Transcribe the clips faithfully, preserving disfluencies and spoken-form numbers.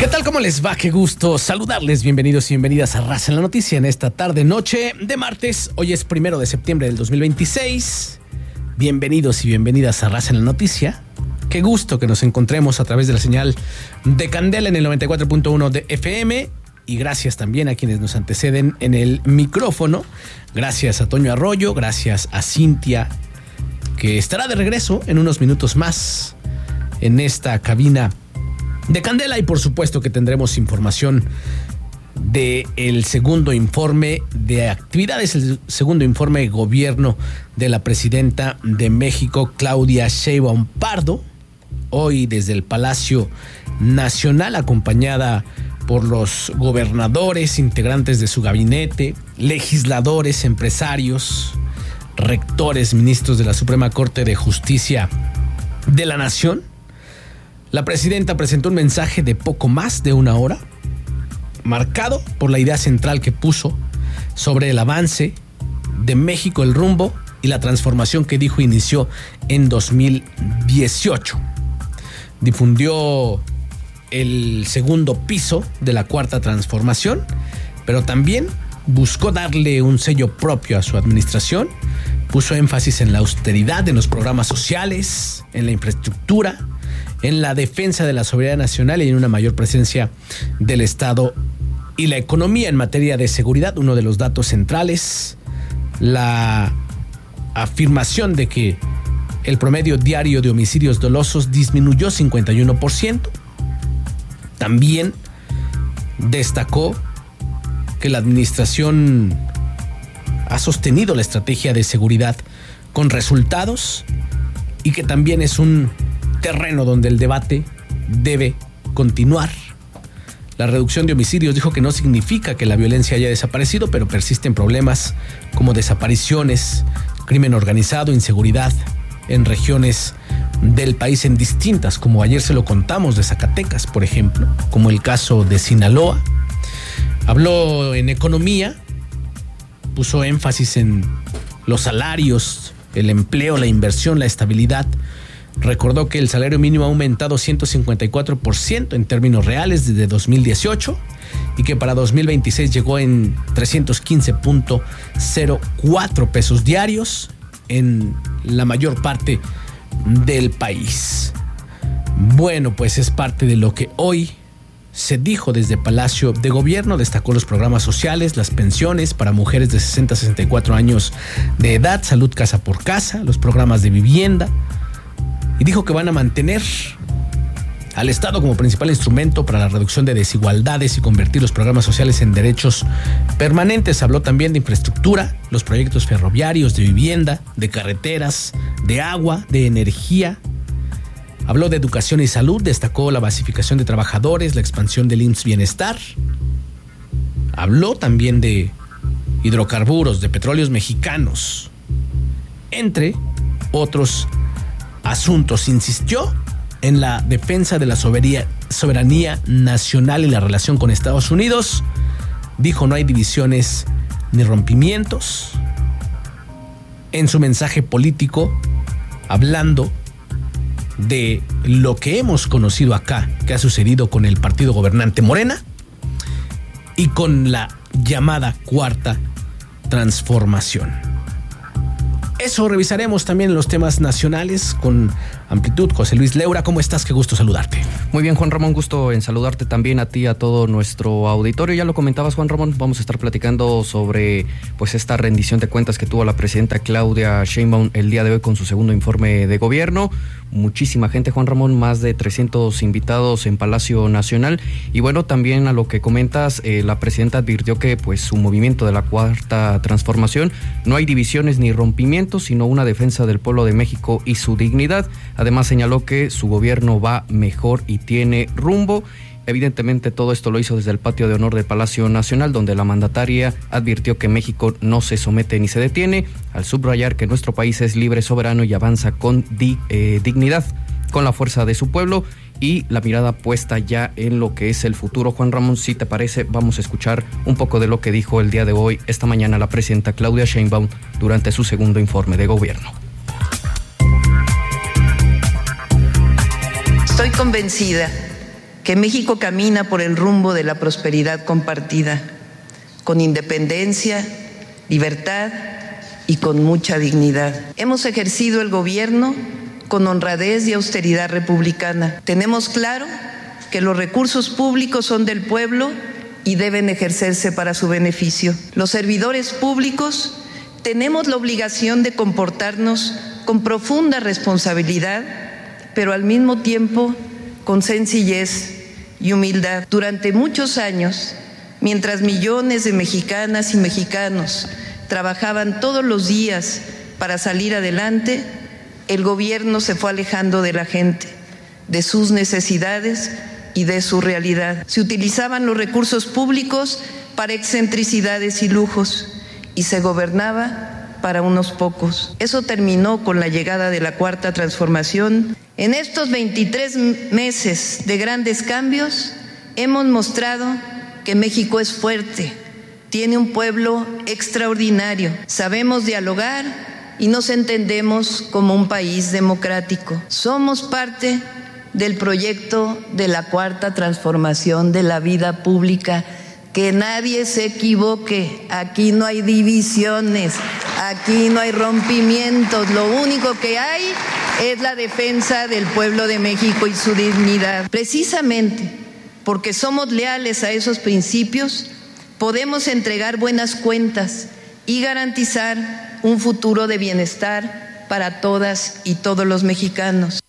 ¿Qué tal? ¿Cómo les va? Qué gusto saludarles. Bienvenidos y bienvenidas a Raza en la Noticia en esta tarde noche de martes. Hoy es primero de septiembre del dos mil veintiséis. Bienvenidos y bienvenidas a Raza en la Noticia. Qué gusto que nos encontremos a través de la señal de Candela en el noventa y cuatro punto uno de F M. Y gracias también a quienes nos anteceden en el micrófono. Gracias a Toño Arroyo, gracias a Cintia, que estará de regreso en unos minutos más en esta cabina de Candela. Y por supuesto que tendremos información del segundo informe de actividades, el segundo informe de gobierno de la presidenta de México, Claudia Sheinbaum Pardo, hoy desde el Palacio Nacional, acompañada por los gobernadores, integrantes de su gabinete, legisladores, empresarios, rectores, ministros de la Suprema Corte de Justicia de la Nación. La presidenta presentó un mensaje de poco más de una hora, marcado por la idea central que puso sobre el avance de México, el rumbo y la transformación que dijo inició en dos mil dieciocho. Difundió el segundo piso de la cuarta transformación, pero también buscó darle un sello propio a su administración. Puso énfasis en la austeridad, en los programas sociales, en la infraestructura, en la defensa de la soberanía nacional y en una mayor presencia del Estado y la economía. En materia de seguridad, uno de los datos centrales, la afirmación de que el promedio diario de homicidios dolosos disminuyó cincuenta y uno por ciento. También destacó que la administración ha sostenido la estrategia de seguridad con resultados y que también es un terreno donde el debate debe continuar. La reducción de homicidios dijo que no significa que la violencia haya desaparecido, pero persisten problemas como desapariciones, crimen organizado, inseguridad en regiones del país en distintas, como ayer se lo contamos, de Zacatecas, por ejemplo, como el caso de Sinaloa. Habló en economía, puso énfasis en los salarios, el empleo, la inversión, la estabilidad. Recordó que el salario mínimo ha aumentado ciento cincuenta y cuatro por ciento en términos reales desde dos mil dieciocho y que para dos mil veintiséis llegó en trescientos quince punto cero cuatro pesos diarios en la mayor parte del país. Bueno, pues es parte de lo que hoy se dijo desde Palacio de Gobierno. Destacó los programas sociales, las pensiones para mujeres de sesenta a sesenta y cuatro años de edad, salud casa por casa, los programas de vivienda, y dijo que van a mantener al Estado como principal instrumento para la reducción de desigualdades y convertir los programas sociales en derechos permanentes. Habló también de infraestructura, los proyectos ferroviarios, de vivienda, de carreteras, de agua, de energía. Habló de educación y salud, destacó la basificación de trabajadores, la expansión del I M S S Bienestar. Habló también de hidrocarburos, de petróleos mexicanos, entre otros asuntos. Insistió en la defensa de la soberanía, soberanía nacional y la relación con Estados Unidos. Dijo no hay divisiones ni rompimientos. En su mensaje político, hablando de lo que hemos conocido acá, que ha sucedido con el partido gobernante Morena y con la llamada cuarta transformación. Eso revisaremos también en los temas nacionales con amplitud. José Luis Leura, ¿cómo estás? Qué gusto saludarte. Muy bien, Juan Ramón, gusto en saludarte también a ti, a todo nuestro auditorio. Ya lo comentabas, Juan Ramón, vamos a estar platicando sobre pues esta rendición de cuentas que tuvo la presidenta Claudia Sheinbaum el día de hoy con su segundo informe de gobierno. Muchísima gente, Juan Ramón, más de trescientos invitados en Palacio Nacional. Y bueno, también a lo que comentas, eh, la presidenta advirtió que pues su movimiento de la cuarta transformación no hay divisiones ni rompimientos, sino una defensa del pueblo de México y su dignidad. Además señaló que su gobierno va mejor y tiene rumbo. Evidentemente todo esto lo hizo desde el patio de honor del Palacio Nacional, donde la mandataria advirtió que México no se somete ni se detiene, al subrayar que nuestro país es libre, soberano y avanza con di, eh, dignidad, con la fuerza de su pueblo y la mirada puesta ya en lo que es el futuro. Juan Ramón, si te parece, vamos a escuchar un poco de lo que dijo el día de hoy, esta mañana, la presidenta Claudia Sheinbaum durante su segundo informe de gobierno. Estoy convencida que México camina por el rumbo de la prosperidad compartida, con independencia, libertad y con mucha dignidad. Hemos ejercido el gobierno con honradez y austeridad republicana. Tenemos claro que los recursos públicos son del pueblo y deben ejercerse para su beneficio. Los servidores públicos tenemos la obligación de comportarnos con profunda responsabilidad, pero al mismo tiempo con sencillez y humildad. Durante muchos años, mientras millones de mexicanas y mexicanos trabajaban todos los días para salir adelante, el gobierno se fue alejando de la gente, de sus necesidades y de su realidad. Se utilizaban los recursos públicos para excentricidades y lujos y se gobernaba para unos pocos. Eso terminó con la llegada de la Cuarta Transformación. En estos veintitrés meses de grandes cambios hemos mostrado que México es fuerte, tiene un pueblo extraordinario, sabemos dialogar y nos entendemos como un país democrático. Somos parte del proyecto de la Cuarta Transformación de la vida pública. Que nadie se equivoque, aquí no hay divisiones, aquí no hay rompimientos, lo único que hay es la defensa del pueblo de México y su dignidad. Precisamente porque somos leales a esos principios, podemos entregar buenas cuentas y garantizar un futuro de bienestar para todas y todos los mexicanos.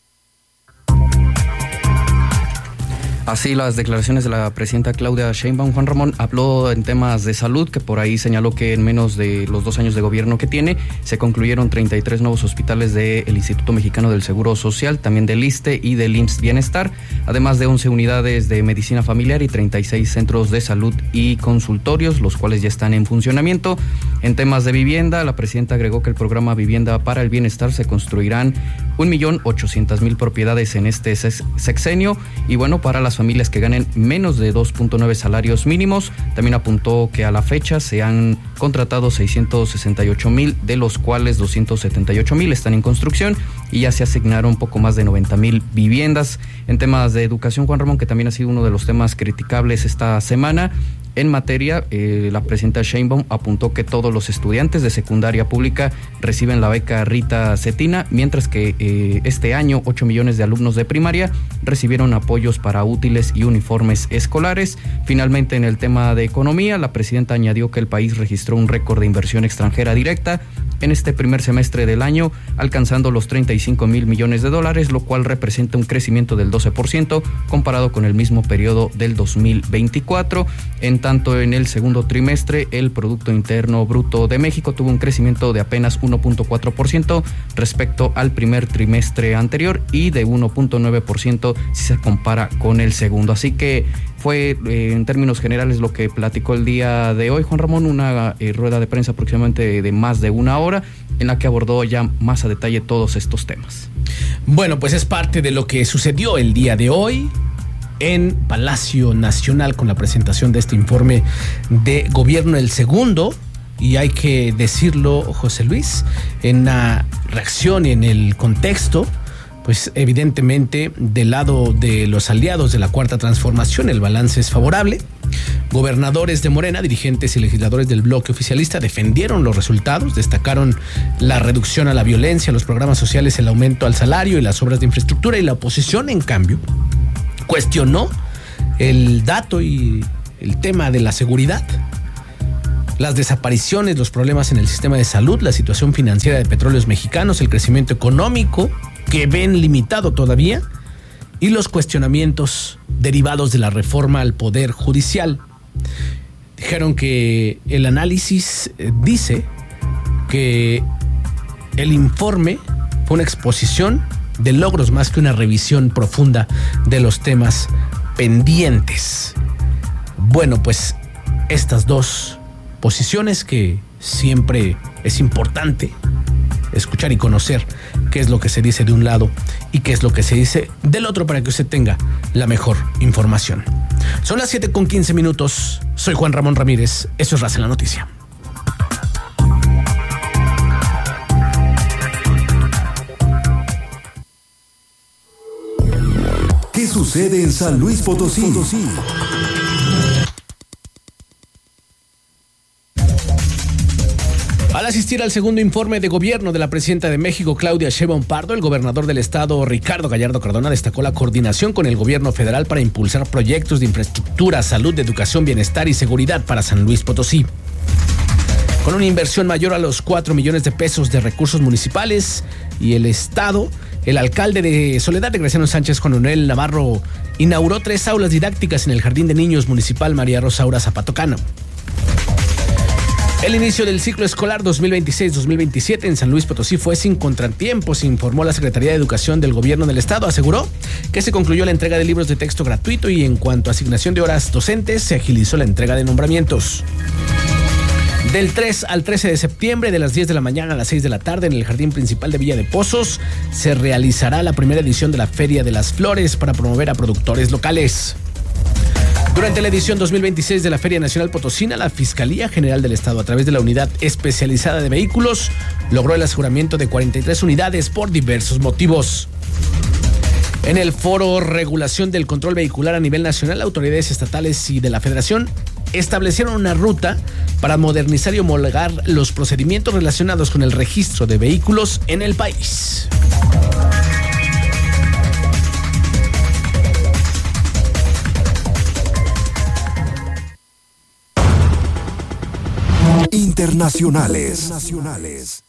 Así las declaraciones de la presidenta Claudia Sheinbaum. Juan Ramón habló en temas de salud, que por ahí señaló que en menos de los dos años de gobierno que tiene, se concluyeron treinta y tres nuevos hospitales del Instituto Mexicano del Seguro Social, también del ISSSTE y del I M S S Bienestar, además de once unidades de medicina familiar y treinta y seis centros de salud y consultorios, los cuales ya están en funcionamiento. En temas de vivienda, la presidenta agregó que el programa Vivienda para el Bienestar se construirán un millón ochocientas mil propiedades en este sexenio y bueno, para las familias que ganen menos de dos punto nueve salarios mínimos. También apuntó que a la fecha se han contratado seiscientos sesenta y ocho mil, de los cuales doscientos setenta y ocho mil están en construcción y ya se asignaron poco más de noventa mil viviendas. En temas de educación, Juan Ramón, que también ha sido uno de los temas criticables esta semana, en materia, eh, la presidenta Sheinbaum apuntó que todos los estudiantes de secundaria pública reciben la beca Rita Cetina, mientras que eh, este año ocho millones de alumnos de primaria recibieron apoyos para útiles y uniformes escolares. Finalmente, en el tema de economía, la presidenta añadió que el país registró un récord de inversión extranjera directa en este primer semestre del año, alcanzando los treinta y cinco mil millones de dólares, lo cual representa un crecimiento del doce por ciento comparado con el mismo periodo del dos mil veinticuatro. En tanto, en el segundo trimestre, el Producto Interno Bruto de México tuvo un crecimiento de apenas uno punto cuatro por ciento respecto al primer trimestre anterior y de uno punto nueve por ciento si se compara con el segundo. Así que fue eh, en términos generales lo que platicó el día de hoy Juan Ramón, una eh, rueda de prensa aproximadamente de, de más de una hora en la que abordó ya más a detalle todos estos temas. Bueno, pues es parte de lo que sucedió el día de hoy en Palacio Nacional con la presentación de este informe de gobierno, el segundo, y hay que decirlo, José Luis, en la reacción y en el contexto, pues evidentemente del lado de los aliados de la Cuarta Transformación el balance es favorable. Gobernadores de Morena, dirigentes y legisladores del bloque oficialista defendieron los resultados, destacaron la reducción a la violencia, los programas sociales, el aumento al salario y las obras de infraestructura, y la oposición, en cambio, cuestionó el dato y el tema de la seguridad, las desapariciones, los problemas en el sistema de salud, la situación financiera de Petróleos Mexicanos, el crecimiento económico que ven limitado todavía y los cuestionamientos derivados de la reforma al Poder Judicial. Dijeron que el análisis dice que el informe fue una exposición de logros más que una revisión profunda de los temas pendientes. Bueno, pues estas dos posiciones que siempre es importante escuchar y conocer qué es lo que se dice de un lado y qué es lo que se dice del otro para que usted tenga la mejor información. Son las siete con quince minutos. Soy Juan Ramón Ramírez. Eso es Raza en la Noticia. ¿Qué sucede en San Luis Potosí. Al asistir al segundo informe de gobierno de la presidenta de México, Claudia Sheinbaum Pardo, el gobernador del estado, Ricardo Gallardo Cardona, destacó la coordinación con el gobierno federal para impulsar proyectos de infraestructura, salud, educación, bienestar y seguridad para San Luis Potosí. Con una inversión mayor a los cuatro millones de pesos de recursos municipales y el estado, el alcalde de Soledad de Graciano Sánchez, Juan Manuel Navarro, inauguró tres aulas didácticas en el Jardín de Niños Municipal María Rosaura Zapatocano. El inicio del ciclo escolar dos mil veintiséis dos mil veintisiete en San Luis Potosí fue sin contratiempos, informó la Secretaría de Educación del Gobierno del Estado. Aseguró que se concluyó la entrega de libros de texto gratuito y en cuanto a asignación de horas docentes, se agilizó la entrega de nombramientos. Del tres al trece de septiembre, de las diez de la mañana a las seis de la tarde, en el Jardín Principal de Villa de Pozos, se realizará la primera edición de la Feria de las Flores para promover a productores locales. Durante la edición dos mil veintiséis de la Feria Nacional Potosina, la Fiscalía General del Estado, a través de la Unidad Especializada de Vehículos, logró el aseguramiento de cuarenta y tres unidades por diversos motivos. En el foro Regulación del Control Vehicular a nivel nacional, autoridades estatales y de la Federación establecieron una ruta para modernizar y homologar los procedimientos relacionados con el registro de vehículos en el país. Internacionales. Nacionales.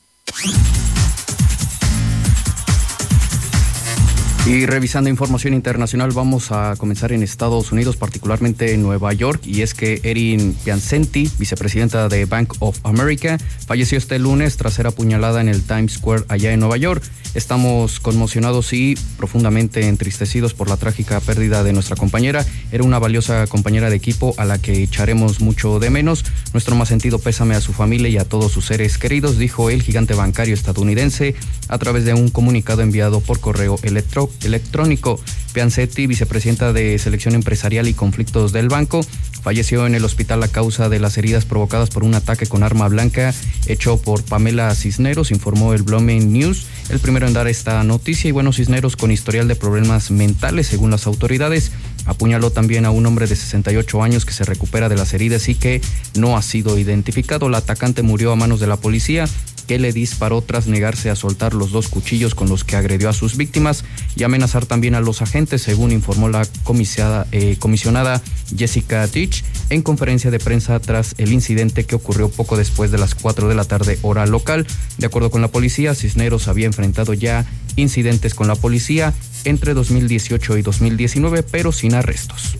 Y revisando información internacional, vamos a comenzar en Estados Unidos, particularmente en Nueva York, y es que Erin Piacenti, vicepresidenta de Bank of America, falleció este lunes tras ser apuñalada en el Times Square allá en Nueva York. Estamos conmocionados y profundamente entristecidos por la trágica pérdida de nuestra compañera. Era una valiosa compañera de equipo a la que echaremos mucho de menos. Nuestro más sentido pésame a su familia y a todos sus seres queridos, dijo el gigante bancario estadounidense a través de un comunicado enviado por correo electro, electrónico. Piacenti, vicepresidenta de Selección Empresarial y Conflictos del banco, falleció en el hospital a causa de las heridas provocadas por un ataque con arma blanca hecho por Pamela Cisneros, informó el Blooming News, el primero en dar esta noticia. Y bueno, Cisneros, con historial de problemas mentales según las autoridades, apuñaló también a un hombre de sesenta y ocho años que se recupera de las heridas y que no ha sido identificado. La atacante murió a manos de la policía, que le disparó tras negarse a soltar los dos cuchillos con los que agredió a sus víctimas y amenazar también a los agentes, según informó la comisionada, eh, comisionada Jessica Teach en conferencia de prensa tras el incidente que ocurrió poco después de las cuatro de la tarde hora local. De acuerdo con la policía, Cisneros había enfrentado ya incidentes con la policía entre dos mil dieciocho y dos mil diecinueve, pero sin arrestos.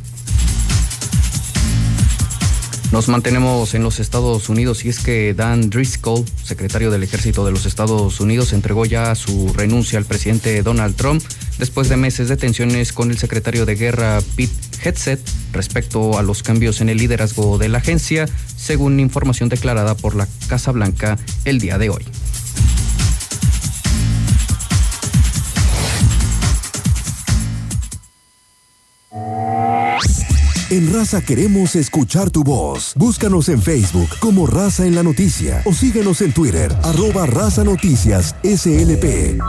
Nos mantenemos en los Estados Unidos y es que Dan Driscoll, secretario del Ejército de los Estados Unidos, entregó ya su renuncia al presidente Donald Trump después de meses de tensiones con el secretario de Guerra Pete Hegseth respecto a los cambios en el liderazgo de la agencia, según información declarada por la Casa Blanca el día de hoy. En Raza queremos escuchar tu voz. Búscanos en Facebook como Raza en la Noticia o síguenos en Twitter, arroba Raza Noticias S L P.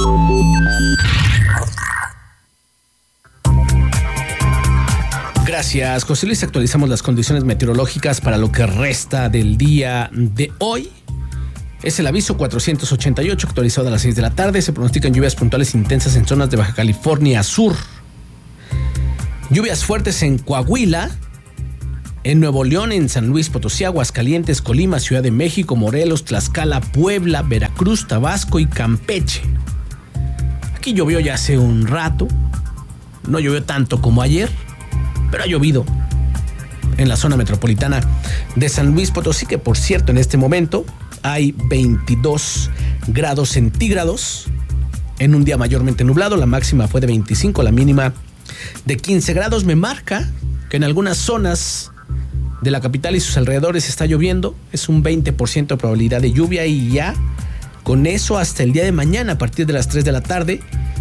Gracias, José Luis. Actualizamos las condiciones meteorológicas para lo que resta del día de hoy. Es el aviso cuatrocientos ochenta y ocho, actualizado a las seis de la tarde. Se pronostican lluvias puntuales intensas en zonas de Baja California Sur. Lluvias fuertes en Coahuila, en Nuevo León, en San Luis Potosí, Aguascalientes, Colima, Ciudad de México, Morelos, Tlaxcala, Puebla, Veracruz, Tabasco y Campeche. Aquí llovió ya hace un rato. No llovió tanto como ayer, pero ha llovido en la zona metropolitana de San Luis Potosí, que por cierto en este momento hay veintidós grados centígrados en un día mayormente nublado. La máxima fue de veinticinco, la mínima de quince grados. Me marca que en algunas zonas de la capital y sus alrededores está lloviendo. Es un veinte por ciento de probabilidad de lluvia y ya con eso hasta el día de mañana a partir de las tres de la tarde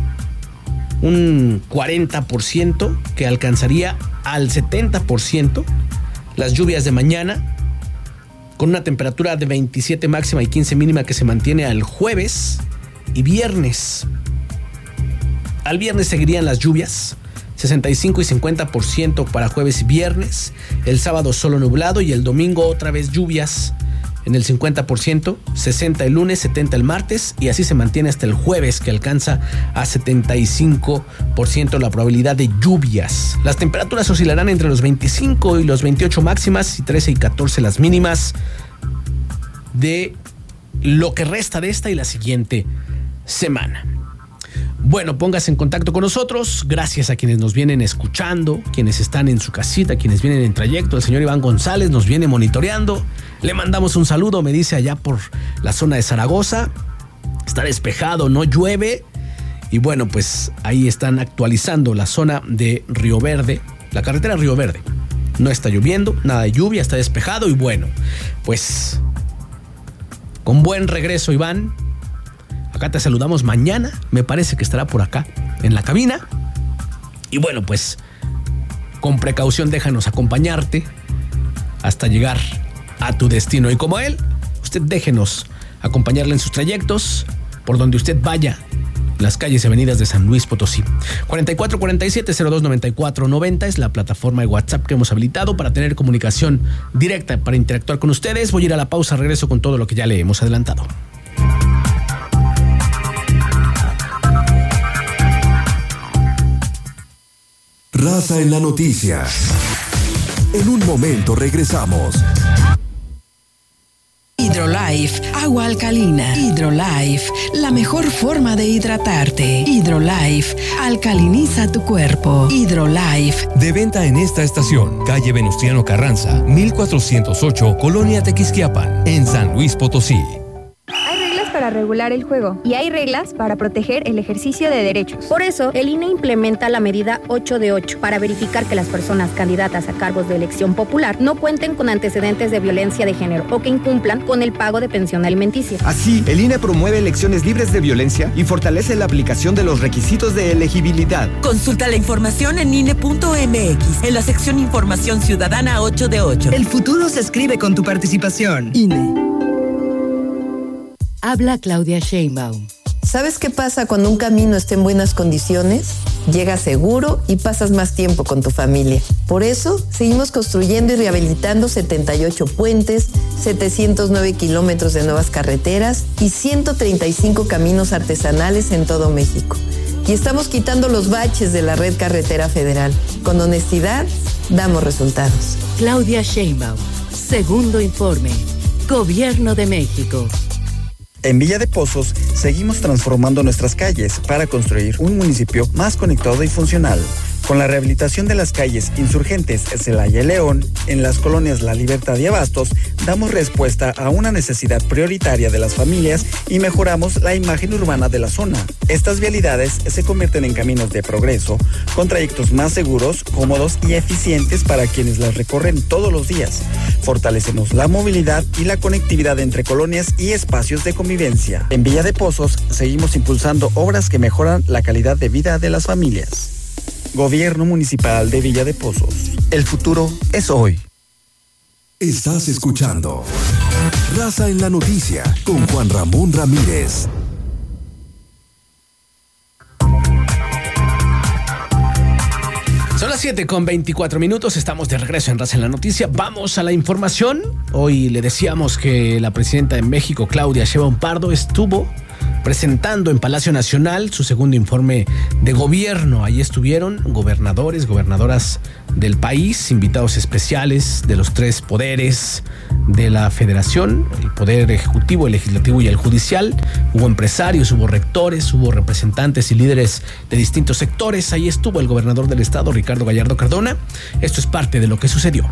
un cuarenta por ciento que alcanzaría al setenta por ciento las lluvias de mañana, con una temperatura de veintisiete máxima y quince mínima que se mantiene al jueves y viernes. Al viernes seguirían las lluvias sesenta y cinco y cincuenta por ciento para jueves y viernes, el sábado solo nublado y el domingo otra vez lluvias en el cincuenta por ciento, sesenta el lunes, setenta el martes y así se mantiene hasta el jueves, que alcanza a setenta y cinco por ciento la probabilidad de lluvias. Las temperaturas oscilarán entre los veinticinco y los veintiocho máximas y trece y catorce las mínimas de lo que resta de esta y la siguiente semana. Bueno, póngase en contacto con nosotros. Gracias a quienes nos vienen escuchando, quienes están en su casita, quienes vienen en trayecto. El señor Iván González nos viene monitoreando. Le mandamos un saludo, me dice allá por la zona de Zaragoza. Está despejado, no llueve. Y bueno, pues ahí están actualizando la zona de Río Verde, la carretera Río Verde. No está lloviendo, nada de lluvia, está despejado y bueno, pues con buen regreso, Iván. Acá te saludamos mañana, me parece que estará por acá en la cabina. Y bueno, pues con precaución déjanos acompañarte hasta llegar a tu destino. Y como él, usted déjenos acompañarle en sus trayectos por donde usted vaya, las calles y avenidas de San Luis Potosí. cuarenta y cuatro cuarenta y siete cero dos noventa y cuatro noventa es la plataforma de WhatsApp que hemos habilitado para tener comunicación directa, para interactuar con ustedes. Voy a ir a la pausa, regreso con todo lo que ya le hemos adelantado. Raza en la noticia. En un momento regresamos. Hidrolife, agua alcalina. Hidrolife, la mejor forma de hidratarte. Hidrolife, alcaliniza tu cuerpo. Hidrolife. De venta en esta estación, calle Venustiano Carranza, mil cuatrocientos ocho, Colonia Tequisquiapan, en San Luis Potosí. Para regular el juego y hay reglas para proteger el ejercicio de derechos. Por eso, el I N E implementa la medida ocho de ocho para verificar que las personas candidatas a cargos de elección popular no cuenten con antecedentes de violencia de género o que incumplan con el pago de pensión alimenticia. Así, el I N E promueve elecciones libres de violencia y fortalece la aplicación de los requisitos de elegibilidad. Consulta la información en I N E punto M X, en la sección Información Ciudadana ocho de ocho. El futuro se escribe con tu participación. I N E. Habla Claudia Sheinbaum. ¿Sabes qué pasa cuando un camino está en buenas condiciones? Llegas seguro y pasas más tiempo con tu familia. Por eso, seguimos construyendo y rehabilitando setenta y ocho puentes, setecientos nueve kilómetros de nuevas carreteras y ciento treinta y cinco caminos artesanales en todo México. Y estamos quitando los baches de la red carretera federal. Con honestidad, damos resultados. Claudia Sheinbaum. Segundo informe. Gobierno de México. En Villa de Pozos, seguimos transformando nuestras calles para construir un municipio más conectado y funcional. Con la rehabilitación de las calles Insurgentes, Celaya y León, en las colonias La Libertad y Abastos, damos respuesta a una necesidad prioritaria de las familias y mejoramos la imagen urbana de la zona. Estas vialidades se convierten en caminos de progreso, con trayectos más seguros, cómodos y eficientes para quienes las recorren todos los días. Fortalecemos la movilidad y la conectividad entre colonias y espacios de convivencia. En Villa de Pozos, seguimos impulsando obras que mejoran la calidad de vida de las familias. Gobierno Municipal de Villa de Pozos. El futuro es hoy. Estás escuchando Raza en la Noticia con Juan Ramón Ramírez. Son las siete con veinticuatro minutos, estamos de regreso en Raza en la Noticia. Vamos a la información. Hoy le decíamos que la presidenta de México, Claudia Sheinbaum Pardo, estuvo presentando en Palacio Nacional su segundo informe de gobierno. Ahí estuvieron gobernadores, gobernadoras del país, invitados especiales de los tres poderes de la federación, el poder ejecutivo, el legislativo y el judicial. Hubo empresarios, hubo rectores, hubo representantes y líderes de distintos sectores. Ahí estuvo el gobernador del estado, Ricardo Gallardo Cardona. Esto es parte de lo que sucedió.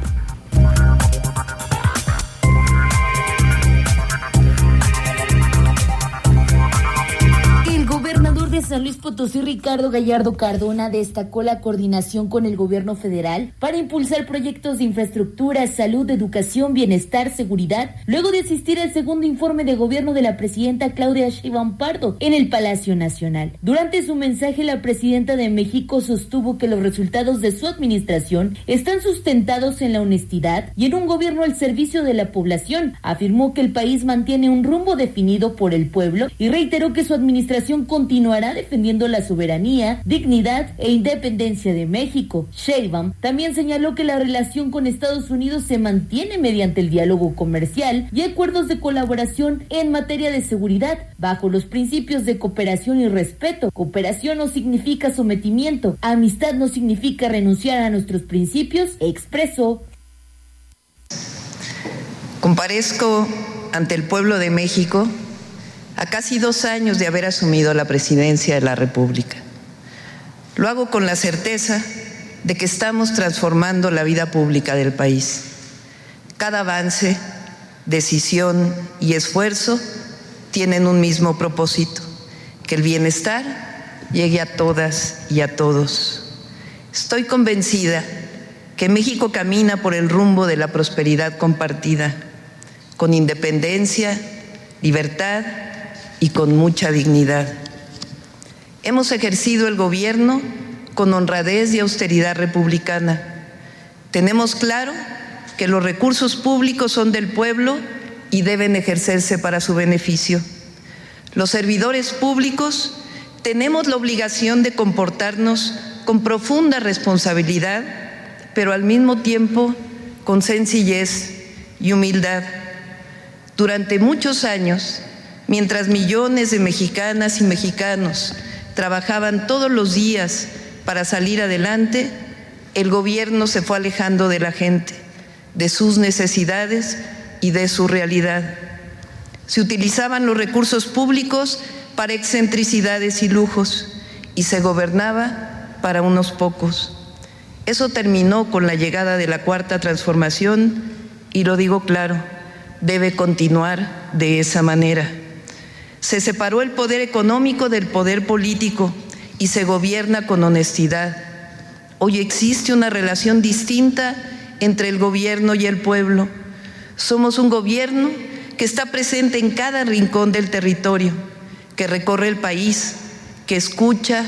San Luis Potosí, Ricardo Gallardo Cardona, destacó la coordinación con el gobierno federal para impulsar proyectos de infraestructura, salud, educación, bienestar, seguridad, luego de asistir al segundo informe de gobierno de la presidenta Claudia Sheinbaum Pardo en el Palacio Nacional. Durante su mensaje, la presidenta de México sostuvo que los resultados de su administración están sustentados en la honestidad y en un gobierno al servicio de la población. Afirmó que el país mantiene un rumbo definido por el pueblo y reiteró que su administración continuará defendiendo defendiendo la soberanía, dignidad e independencia de México. Sheinbaum también señaló que la relación con Estados Unidos se mantiene mediante el diálogo comercial y acuerdos de colaboración en materia de seguridad, bajo los principios de cooperación y respeto. Cooperación no significa sometimiento, amistad no significa renunciar a nuestros principios, expresó. Comparezco ante el pueblo de México a casi dos años de haber asumido la presidencia de la República. Lo hago con la certeza de que estamos transformando la vida pública del país. Cada avance, decisión y esfuerzo tienen un mismo propósito: que el bienestar llegue a todas y a todos. Estoy convencida que México camina por el rumbo de la prosperidad compartida, con independencia, libertad y con mucha dignidad. Hemos ejercido el gobierno con honradez y austeridad republicana. Tenemos claro que los recursos públicos son del pueblo y deben ejercerse para su beneficio. Los servidores públicos tenemos la obligación de comportarnos con profunda responsabilidad, pero al mismo tiempo con sencillez y humildad. Durante muchos años, mientras millones de mexicanas y mexicanos trabajaban todos los días para salir adelante, el gobierno se fue alejando de la gente, de sus necesidades y de su realidad. Se utilizaban los recursos públicos para excentricidades y lujos y se gobernaba para unos pocos. Eso terminó con la llegada de la Cuarta Transformación y lo digo claro, debe continuar de esa manera. Se separó el poder económico del poder político y se gobierna con honestidad. Hoy existe una relación distinta entre el gobierno y el pueblo. Somos un gobierno que está presente en cada rincón del territorio, que recorre el país, que escucha,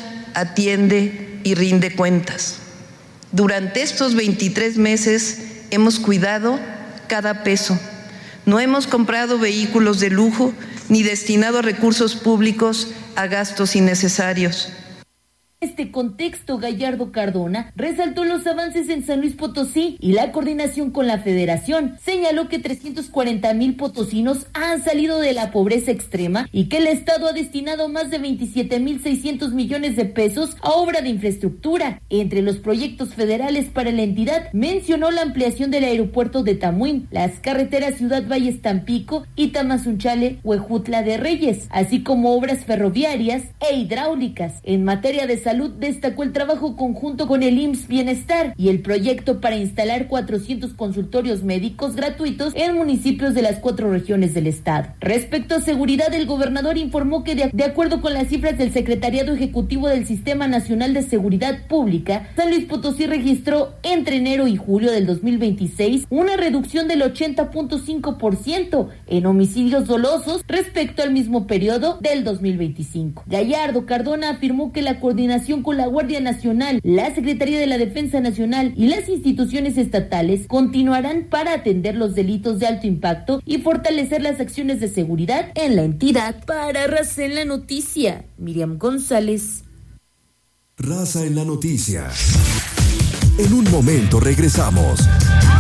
atiende y rinde cuentas. Durante estos veintitrés meses hemos cuidado cada peso. No hemos comprado vehículos de lujo ni destinado recursos públicos a gastos innecesarios. En este contexto, Gallardo Cardona resaltó los avances en San Luis Potosí y la coordinación con la Federación. Señaló que trescientos cuarenta mil potosinos han salido de la pobreza extrema y que el Estado ha destinado más de veintisiete mil seiscientos millones de pesos a obra de infraestructura. Entre los proyectos federales para la entidad, mencionó la ampliación del aeropuerto de Tamuín, las carreteras Ciudad Valles-Tampico y Tamazunchale-Huejutla de Reyes, así como obras ferroviarias e hidráulicas. En materia de salud, Salud destacó el trabajo conjunto con el I M S S Bienestar y el proyecto para instalar cuatrocientos consultorios médicos gratuitos en municipios de las cuatro regiones del estado. Respecto a seguridad, el gobernador informó que de, de acuerdo con las cifras del Secretariado Ejecutivo del Sistema Nacional de Seguridad Pública, San Luis Potosí registró entre enero y julio del dos mil veintiséis una reducción del ochenta punto cinco por ciento en homicidios dolosos respecto al mismo periodo del dos mil veinticinco. Gallardo Cardona afirmó que la coordinación con la Guardia Nacional, la Secretaría de la Defensa Nacional y las instituciones estatales continuarán para atender los delitos de alto impacto y fortalecer las acciones de seguridad en la entidad. Para Raza en la Noticia, Miriam González. Raza en la Noticia. En un momento regresamos.